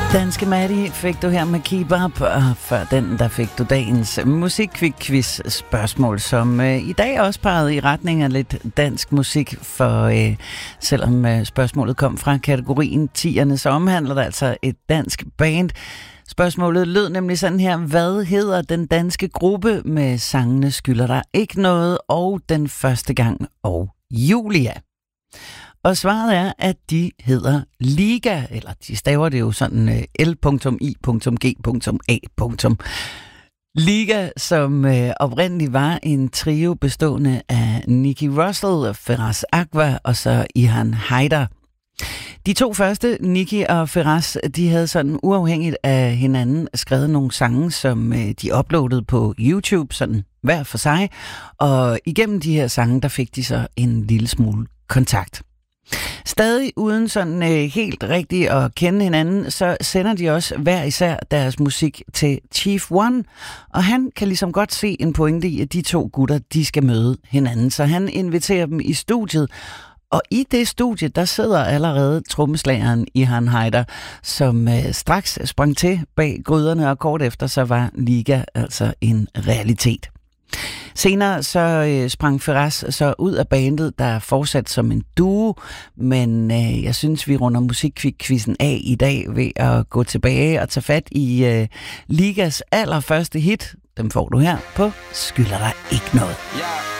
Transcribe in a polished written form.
Danske Maddie fik du her med Keep Up, og før den, der fik du dagens musikquiz-spørgsmål, som i dag også pegede i retning af lidt dansk musik, for selvom spørgsmålet kom fra kategorien 10'erne, så omhandler det altså et dansk band. Spørgsmålet lød nemlig sådan her: hvad hedder den danske gruppe med sangene Skylder dig ikke noget og Den første gang og Julia? Og svaret er, at de hedder Liga, eller de staver det jo sådan L.I.G.A. Liga, som oprindeligt var en trio bestående af Nicky Russell, Firas Aqua og så Ihan Haydar. De to første, Nicky og Firas, de havde sådan uafhængigt af hinanden skrevet nogle sange, som de uploadede på YouTube, sådan hver for sig. Og igennem de her sange, der fik de så en lille smule kontakt. Stadig uden sådan helt rigtigt at kende hinanden, så sender de også hver især deres musik til Chief One, og han kan ligesom godt se en pointe i, at de to gutter, de skal møde hinanden, så han inviterer dem i studiet, og i det studie, der sidder allerede trommeslageren Ihan Haydar, som straks sprang til bag gryderne, og kort efter så var Liga altså en realitet. Senere så sprang Firas så ud af bandet, der fortsat som en duo, men jeg synes, vi runder musikquizzen af i dag ved at gå tilbage og tage fat i Ligas allerførste hit. Dem får du her på Skylder dig ikke noget.